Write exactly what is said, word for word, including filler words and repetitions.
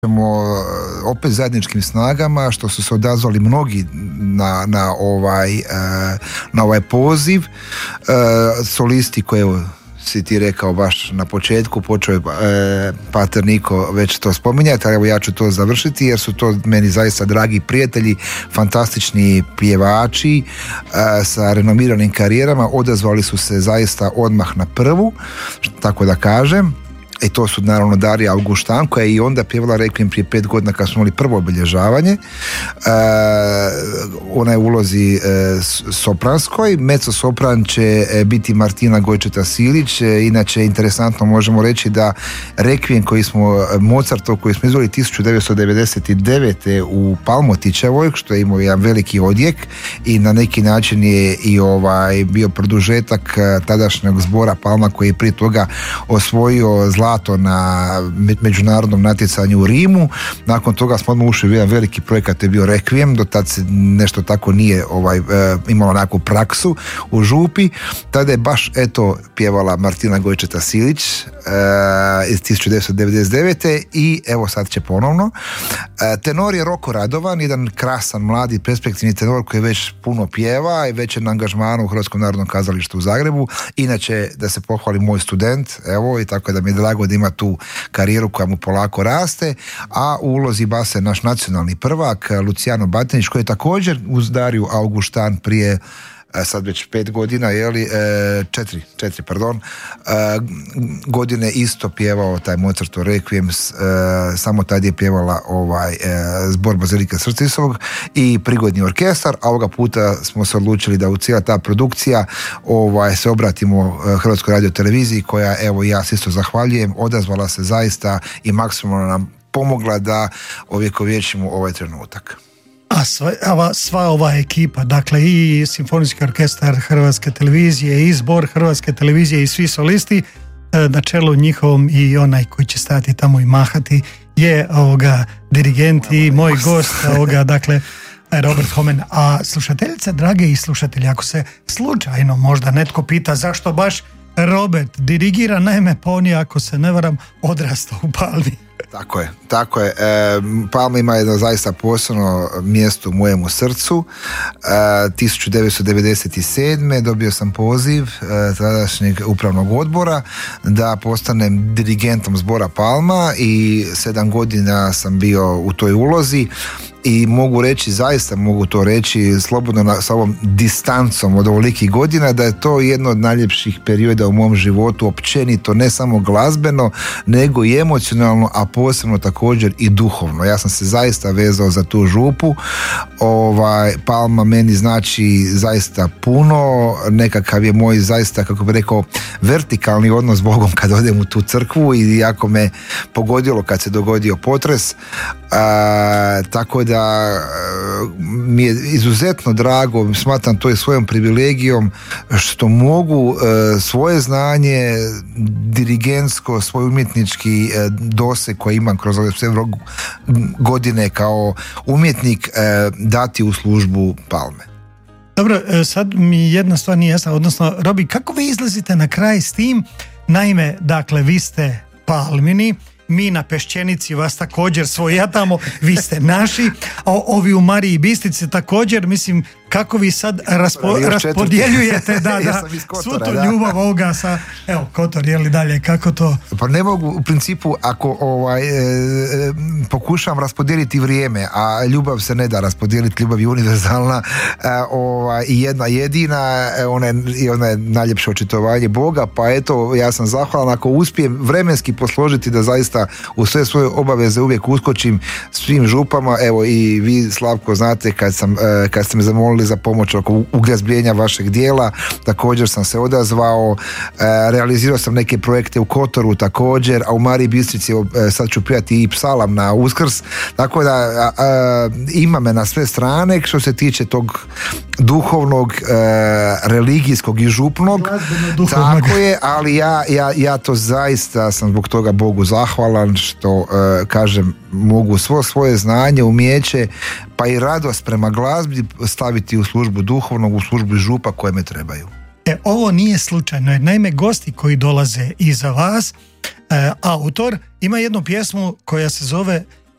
ćemo opet zajedničkim snagama, što su se odazvali mnogi na, na, ovaj, na ovaj poziv, solisti koje, evo, si ti rekao baš na početku, počeo je e, Pater Niko već to spominjati, ali evo ja ću to završiti jer su to meni zaista dragi prijatelji, fantastični pjevači e, sa renomiranim karijerama, odazvali su se zaista odmah na prvu, tako da kažem. I to su naravno Darija Augustan, koja je i onda pjevala Rekviem prije pet godina kad smo imali prvo obilježavanje. E, ona je u ulozi e, sopranskoj. Mezzo sopran će biti Martina Gojčeta-Silić. E, inače, interesantno možemo reći da Rekviem koji smo, Mozartov koji smo izveli tisuću devetsto devedeset devete u Palmotićevoj, što je imao jedan veliki odjek i na neki način je i ovaj bio produžetak tadašnjeg zbora Palma koji je prije toga osvojio zlato na međunarodnom natjecanju u Rimu. Nakon toga smo odmah ušli u jedan veliki projekat, je bio Rekviem, do tad se nešto tako nije ovaj, e, imalo nekakvu praksu u župi. Tada je baš eto pjevala Martina Gojčeta-Silić e, iz tisuću devetsto devedeset devete i evo sad će ponovno. E, tenor je Roko Radovan, jedan krasan, mladi, perspektivni tenor koji već puno pjeva i već je na angažmanu u Hrvatskom narodnom kazalištu u Zagrebu. Inače, da se pohvali, moj student, evo, i tako da mi je drago da ima tu karijeru koja mu polako raste, a u ulozi basa je naš nacionalni prvak Luciano Batinić, koji je također uz Dariju Augustan prije sad već pet godina, jeli, četiri, četiri, pardon, godine isto pjevao taj Mozartov Rekviem, samo tad je pjevala ovaj zbor Bazilike Srca Isusovog i prigodni orkestar, a ovoga puta smo se odlučili da u cijela ta produkcija ovaj, se obratimo Hrvatskoj radioteleviziji, koja, evo, ja se isto zahvaljujem, odazvala se zaista i maksimalno nam pomogla da ovjekovječimo ovaj trenutak. A sva, sva ova ekipa, dakle i Simfonijski orkestar Hrvatske televizije i zbor Hrvatske televizije i svi solisti, na čelu njihovom i onaj koji će stati tamo i mahati je ovoga dirigent i moj gost, ovoga, dakle Robert Homen. A slušateljice, drage i slušatelji, ako se slučajno možda netko pita zašto baš Robert dirigira, naime, pa on je, ako se ne varam, odrastao u Palmi. Tako je, tako je. E, Palma ima jedno zaista posebno mjesto u mojemu srcu. E, tisuću devetsto devedeset sedme dobio sam poziv e, tadašnjeg upravnog odbora da postanem dirigentom zbora Palma i sedam godina sam bio u toj ulozi. I mogu reći, zaista mogu to reći slobodno na, sa ovom distancom od ovolikih godina, da je to jedno od najljepših perioda u mom životu, općenito, ne samo glazbeno, nego i emocionalno, a posebno također i duhovno. Ja sam se zaista vezao za tu župu. Ovaj, Palma meni znači zaista puno, nekakav je moj zaista, kako bih rekao, vertikalni odnos s Bogom kad odem u tu crkvu i jako me pogodilo kad se dogodio potres. A, tako da mi je izuzetno drago, smatram to i svojom privilegijom što mogu e, svoje znanje dirigentsko, svoj umjetnički e, doseg koji imam kroz ove sve godine kao umjetnik e, dati u službu Palme. Dobro, sad mi jedna stvar nije jasna, odnosno, Robi, kako vi izlazite na kraj s tim? Naime, dakle, vi ste Palmini, mi na Pešćenici vas također svojatamo, vi ste naši, a ovi u Mariji Bistrici također, mislim, kako vi sad raspo, raspodjeljujete da, da, Kotora, svu tu ljubav ovoga sa, evo, Kotor, je li dalje, kako to? Pa ne mogu, u principu, ako ovaj, e, pokušam raspodijeliti vrijeme, a ljubav se ne da raspodijeliti, ljubav je univerzalna e, ovaj, i jedna jedina, e, ona, je, ona je najljepše očitovanje Boga, pa eto, ja sam zahvalan ako uspijem vremenski posložiti da zaista u sve svoje obaveze uvijek uskočim svim župama, evo i vi, Slavko, znate, kad, sam, e, kad ste me zamolili za pomoć oko uglazbljenja vašeg dijela, također sam se odazvao, e, realizirao sam neke projekte u Kotoru također, a u Mariji Bistrici e, sad ću prijati i psalam na Uskrs, tako da a, a, ima me na sve strane što se tiče tog duhovnog, e, religijskog i župnog, tako je, ali ja, ja, ja to zaista sam zbog toga Bogu zahvalan što, e, kažem, mogu svo svoje znanje, umijeće, pa i radost prema glazbi staviti u službu duhovnog, u službu župa koje me trebaju. E, ovo nije slučajno, jer naime gosti koji dolaze iza vas, e, autor ima jednu pjesmu koja se zove